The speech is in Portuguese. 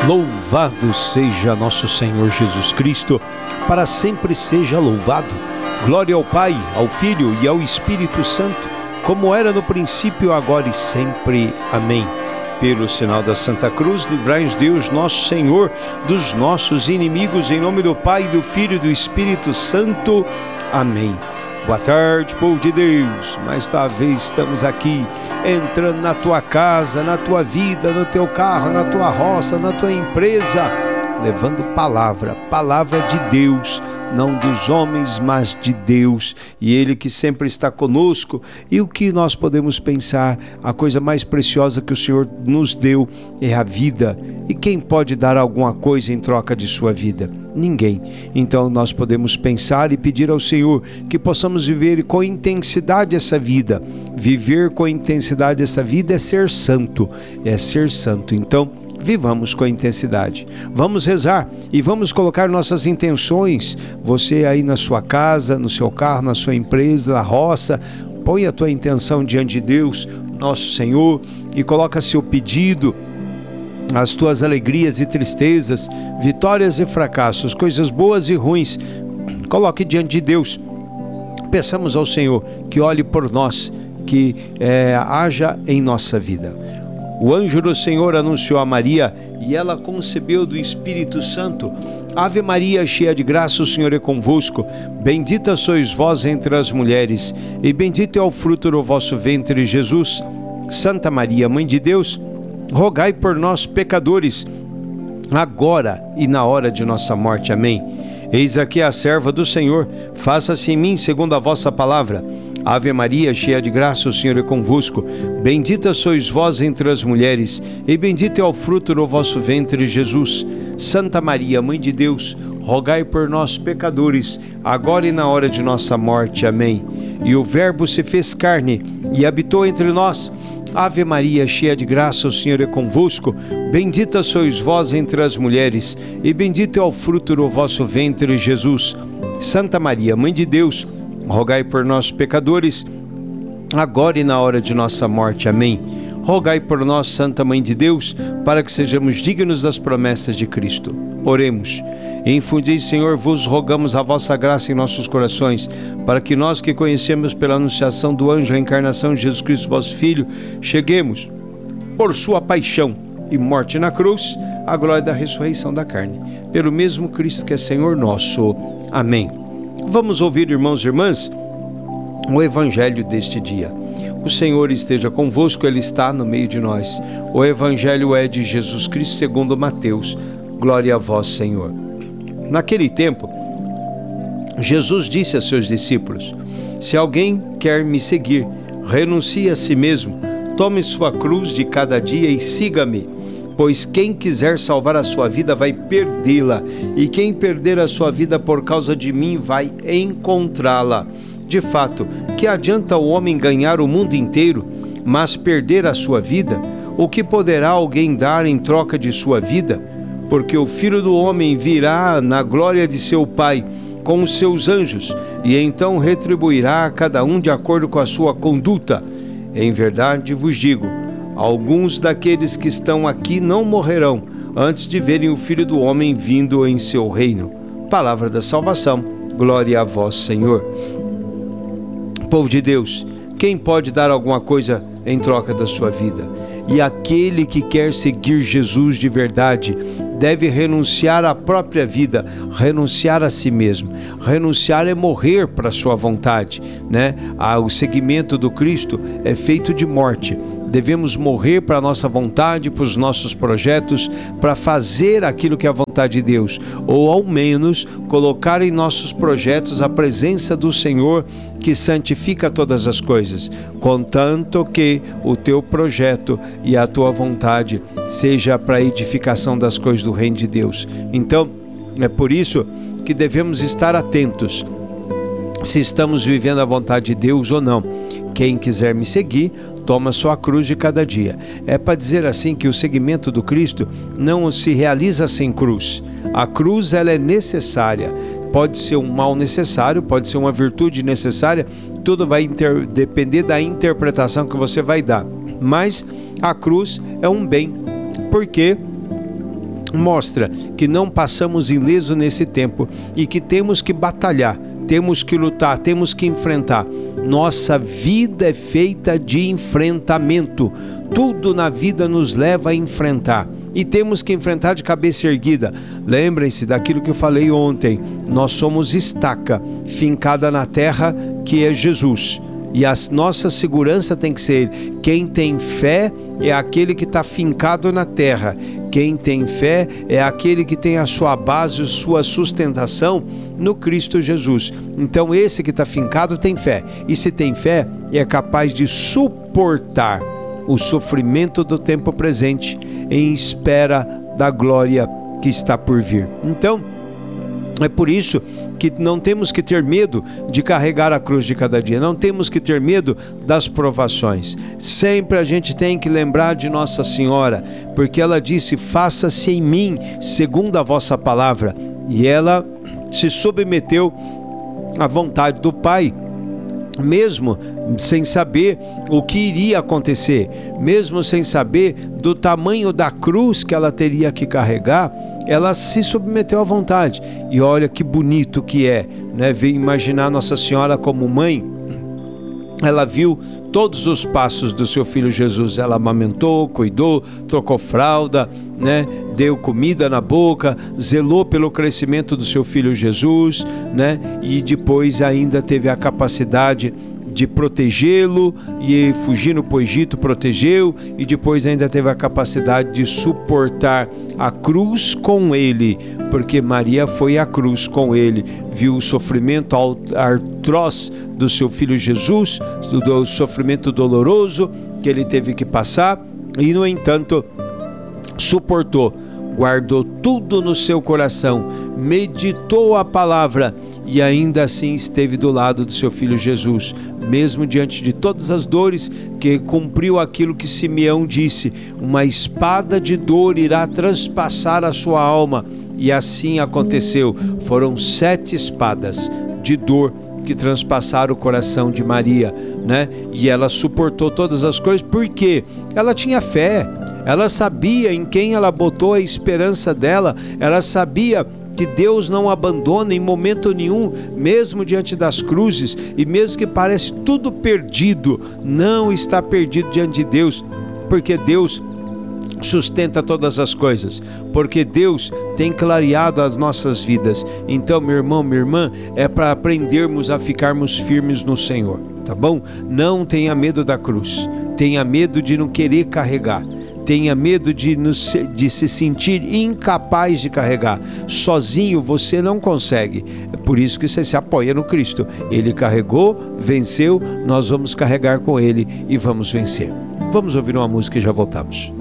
Louvado seja nosso Senhor Jesus Cristo, para sempre seja louvado. Glória ao Pai, ao Filho e ao Espírito Santo, como era no princípio, agora e sempre. Amém. Pelo sinal da Santa Cruz, livrai-nos Deus, nosso Senhor, dos nossos inimigos, em nome do Pai, do Filho e do Espírito Santo. Amém. Boa tarde, povo de Deus. Mais uma vez estamos aqui, entrando na tua casa, na tua vida, no teu carro, na tua roça, na tua empresa, levando palavra de Deus, não dos homens, mas de Deus, e Ele que sempre está conosco. E o que nós podemos pensar? A coisa mais preciosa que o Senhor nos deu é a vida. E quem pode dar alguma coisa em troca de sua vida? Ninguém. Então nós podemos pensar e pedir ao Senhor que possamos viver com intensidade essa vida. Viver com intensidade essa vida é ser santo. Então, vivamos com intensidade. Vamos rezar e vamos colocar nossas intenções. Você aí na sua casa, no seu carro, na sua empresa, na roça, põe a tua intenção diante de Deus, nosso Senhor, e coloca seu pedido, as tuas alegrias e tristezas, vitórias e fracassos, coisas boas e ruins. Coloque diante de Deus. Peçamos ao Senhor que olhe por nós, que haja em nossa vida. O anjo do Senhor anunciou a Maria, e ela concebeu do Espírito Santo. Ave Maria, cheia de graça, o Senhor é convosco. Bendita sois vós entre as mulheres, e bendito é o fruto do vosso ventre, Jesus. Santa Maria, Mãe de Deus, rogai por nós, pecadores, agora e na hora de nossa morte. Amém. Eis aqui a serva do Senhor, faça-se em mim segundo a vossa palavra. Ave Maria, cheia de graça, o Senhor é convosco. Bendita sois vós entre as mulheres, e bendito é o fruto do vosso ventre, Jesus. Santa Maria, Mãe de Deus, rogai por nós, pecadores, agora e na hora de nossa morte. Amém. E o Verbo se fez carne e habitou entre nós. Ave Maria, cheia de graça, o Senhor é convosco. Bendita sois vós entre as mulheres, e bendito é o fruto do vosso ventre, Jesus. Santa Maria, Mãe de Deus, rogai por nós, pecadores, agora e na hora de nossa morte. Amém. Rogai por nós, Santa Mãe de Deus, para que sejamos dignos das promessas de Cristo. Oremos. Infundi, Senhor, vos rogamos a vossa graça em nossos corações, para que nós que conhecemos pela anunciação do anjo a encarnação de Jesus Cristo, vosso Filho, cheguemos, por sua paixão e morte na cruz, à glória da ressurreição da carne. Pelo mesmo Cristo que é Senhor nosso. Amém. Vamos ouvir, irmãos e irmãs, o Evangelho deste dia. O Senhor esteja convosco, Ele está no meio de nós. O Evangelho é de Jesus Cristo segundo Mateus. Glória a vós, Senhor. Naquele tempo, Jesus disse a seus discípulos: se alguém quer me seguir, renuncie a si mesmo, tome sua cruz de cada dia e siga-me. Pois quem quiser salvar a sua vida vai perdê-la, e quem perder a sua vida por causa de mim vai encontrá-la. De fato, que adianta o homem ganhar o mundo inteiro, mas perder a sua vida? O que poderá alguém dar em troca de sua vida? Porque o Filho do Homem virá na glória de seu Pai com os seus anjos, e então retribuirá a cada um de acordo com a sua conduta. Em verdade vos digo, alguns daqueles que estão aqui não morrerão antes de verem o Filho do Homem vindo em seu reino. Palavra da salvação. Glória a vós, Senhor. Povo de Deus, quem pode dar alguma coisa em troca da sua vida? E aquele que quer seguir Jesus de verdade deve renunciar à própria vida, renunciar a si mesmo. Renunciar é morrer para a sua vontade, né? O seguimento do Cristo é feito de morte. Devemos morrer para a nossa vontade, para os nossos projetos, para fazer aquilo que é a vontade de Deus, ou ao menos colocar em nossos projetos a presença do Senhor, que santifica todas as coisas, contanto que o teu projeto e a tua vontade seja para a edificação das coisas do reino de Deus. Então, é por isso que devemos estar atentos se estamos vivendo a vontade de Deus ou não. Quem quiser me seguir, toma sua cruz de cada dia. É para dizer assim que o seguimento do Cristo não se realiza sem cruz. A cruz, ela é necessária. Pode ser um mal necessário, pode ser uma virtude necessária, tudo vai depender da interpretação que você vai dar. Mas a cruz é um bem, porque mostra que não passamos ileso nesse tempo e que temos que batalhar, temos que lutar, temos que enfrentar. Nossa vida é feita de enfrentamento. Tudo na vida nos leva a enfrentar. E temos que enfrentar de cabeça erguida. Lembrem-se daquilo que eu falei ontem. Nós somos estaca fincada na terra, que é Jesus. E a nossa segurança tem que ser: quem tem fé é aquele que está fincado na terra. Quem tem fé é aquele que tem a sua base, sua sustentação no Cristo Jesus. Então esse que está fincado tem fé. E se tem fé, é capaz de suportar o sofrimento do tempo presente em espera da glória que está por vir. Então, é por isso que não temos que ter medo de carregar a cruz de cada dia, não temos que ter medo das provações. Sempre a gente tem que lembrar de Nossa Senhora, porque ela disse: faça-se em mim segundo a vossa palavra. E ela se submeteu à vontade do Pai, mesmo sem saber o que iria acontecer, mesmo sem saber do tamanho da cruz que ela teria que carregar, ela se submeteu à vontade. E olha que bonito que é, né? Ver, imaginar Nossa Senhora como mãe. Ela viu todos os passos do seu filho Jesus. Ela amamentou, cuidou, trocou fralda, né? Deu comida na boca, zelou pelo crescimento do seu filho Jesus, né? E depois ainda teve a capacidade de protegê-lo, e fugindo para o Egito protegeu, e depois ainda teve a capacidade de suportar a cruz com ele, porque Maria foi à cruz com ele, viu o sofrimento atroz do seu filho Jesus, do sofrimento doloroso que ele teve que passar, e no entanto suportou, guardou tudo no seu coração, meditou a palavra e ainda assim esteve do lado do seu filho Jesus, mesmo diante de todas as dores, que cumpriu aquilo que Simeão disse: uma espada de dor irá transpassar a sua alma. E assim aconteceu. Foram 7 espadas de dor que transpassaram o coração de Maria, né? E ela suportou todas as coisas porque ela tinha fé. Ela sabia em quem ela botou a esperança dela. Ela sabia que Deus não abandona em momento nenhum, mesmo diante das cruzes, e mesmo que parece tudo perdido, não está perdido diante de Deus, porque Deus sustenta todas as coisas, porque Deus tem clareado as nossas vidas. Então, meu irmão, minha irmã, é para aprendermos a ficarmos firmes no Senhor, tá bom? Não tenha medo da cruz, tenha medo de não querer carregar, tenha medo de se sentir incapaz de carregar. Sozinho você não consegue. É por isso que você se apoia no Cristo. Ele carregou, venceu, nós vamos carregar com Ele e vamos vencer. Vamos ouvir uma música e já voltamos.